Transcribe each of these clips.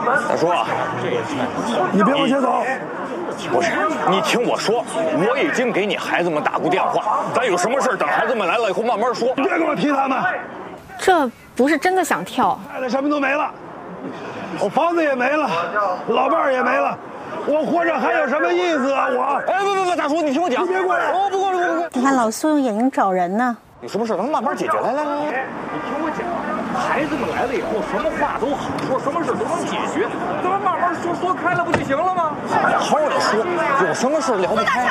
大叔， 你别往前走。 不是，你听我说，我已经给你孩子们打过电话，咱有什么事等孩子们来了以后慢慢说。 别跟我提他们。 这不是真的想跳， 太太什么都没了，我房子也没了，老伴儿也没了，我活着还有什么意思啊？我哎，不，大叔，你听我讲， 你别过来！ 哦，不过来。 你看老苏用眼睛找人呢。 有什么事咱们慢慢解决。来， 你听我讲，孩子们来了以后，什么话都好说，什么事都能解决，咱们慢慢说开了不就行了吗？ 好好的说，有什么事聊不开？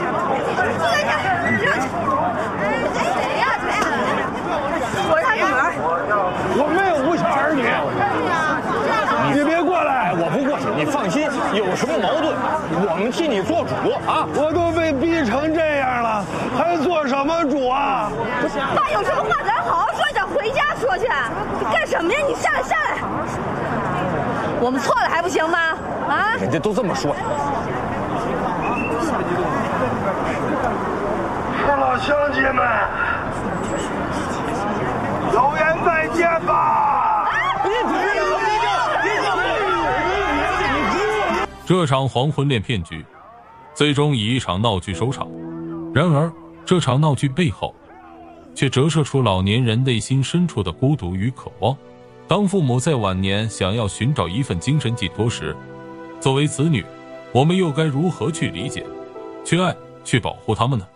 我是他女儿， 我没有无小儿女，你别过来！ 我不过去，你放心，有什么矛盾，我们替你做主啊！ 我都被逼成这样了，还做什么主啊？ 爸，有什么话咱好好说，咱回家说去。你干什么呀？你下来！我们错了还不行吗？啊！ 人家都这么说。 父老乡亲们，有缘再见吧！ 这场黄昏恋骗局最终以一场闹剧收场，然而这场闹剧背后却折射出老年人内心深处的孤独与渴望。当父母在晚年想要寻找一份精神寄托时，作为子女，我们又该如何去理解、去爱、去保护他们呢？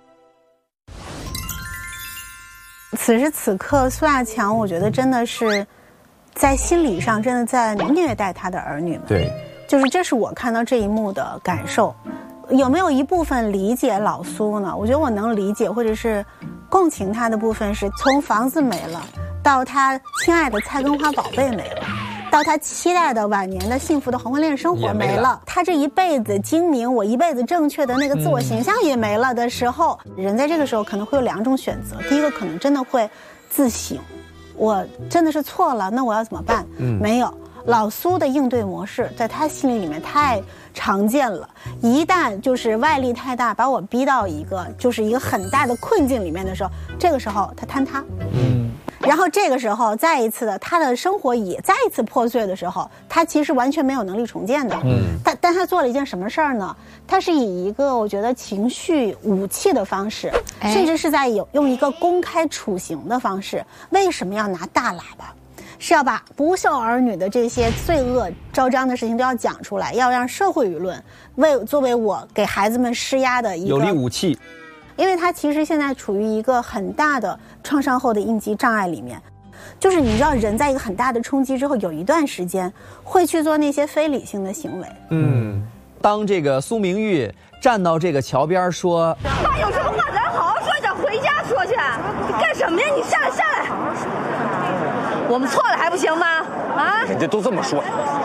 此时此刻，苏亚强，我觉得真的是在心理上真的在虐待他的儿女们。 对， 就是这是我看到这一幕的感受。有没有一部分理解老苏呢？我觉得我能理解，或者是共情他的部分是从房子没了，到他亲爱的菜根花宝贝没了，到他期待的晚年的幸福的黄昏恋生活没了，他这一辈子精明，我一辈子正确的那个自我形象也没了的时候，人在这个时候可能会有两种选择。第一个可能真的会自省，我真的是错了，那我要怎么办？没有。老苏的应对模式在他心里面太常见了，一旦就是外力太大把我逼到一个就是一个很大的困境里面的时候，这个时候他坍塌，然后这个时候再一次的他的生活也再一次破碎的时候，他其实完全没有能力重建的。但他做了一件什么事儿呢？他是以一个我觉得情绪武器的方式，甚至是在用一个公开处刑的方式。为什么要拿大喇叭？是要把不孝儿女的这些罪恶昭彰的事情都要讲出来，要让社会舆论作为我给孩子们施压的一个有力武器。 因为他其实现在处于一个很大的创伤后的应激障碍里面，就是你知道人在一个很大的冲击之后，有一段时间会去做那些非理性的行为。 当这个苏明玉站到这个桥边说：“ 爸，有什么话咱好好说，咱回家说去。你干什么呀？你下来！我们错了还不行吗？啊！ 人家都这么说。”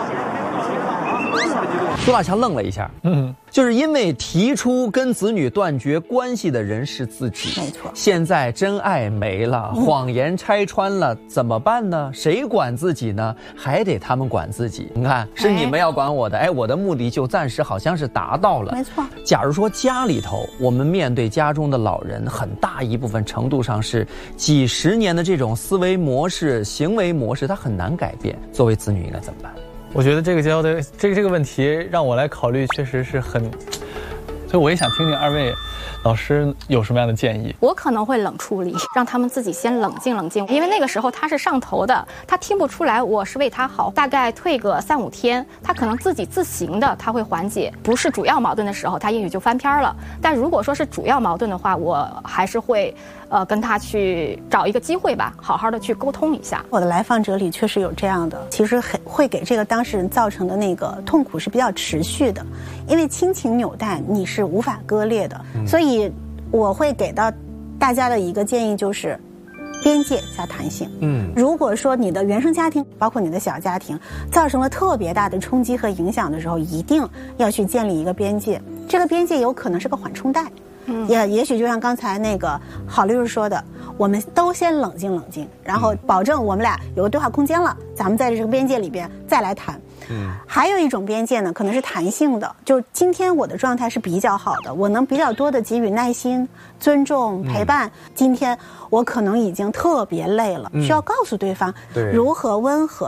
苏大强愣了一下，就是因为提出跟子女断绝关系的人是自己， 没错。 现在真爱没了，谎言拆穿了，怎么办呢？谁管自己呢？还得他们管自己。你看，是你们要管我的，我的目的就暂时好像是达到了。 没错。 假如说家里头，我们面对家中的老人，很大一部分程度上是几十年的这种思维模式、行为模式，它很难改变。作为子女应该怎么办？ 我觉得这个问题让我来考虑，确实是很，所以我也想听听二位老师有什么样的建议。 我可能会冷处理，让他们自己先冷静冷静，因为那个时候他是上头的，他听不出来我是为他好。大概退个3-5天，他可能自己自行的他会缓解，不是主要矛盾的时候，他也许就翻篇了。但如果说是主要矛盾的话，我还是会跟他去找一个机会吧，好好的去沟通一下。 我的来访者里确实有这样的，其实会给这个当事人造成的那个痛苦是比较持续的，因为亲情纽带你是无法割裂的，所以我会给到大家的一个建议就是边界加弹性。如果说你的原生家庭包括你的小家庭造成了特别大的冲击和影响的时候，一定要去建立一个边界，这个边界有可能是个缓冲带。也许就像刚才那个郝律师说的，我们都先冷静冷静，然后保证我们俩有个对话空间了，咱们在这个边界里边再来谈。还有一种边界呢，可能是弹性的，就今天我的状态是比较好的，我能比较多的给予耐心、尊重、陪伴。今天我可能已经特别累了，需要告诉对方如何温和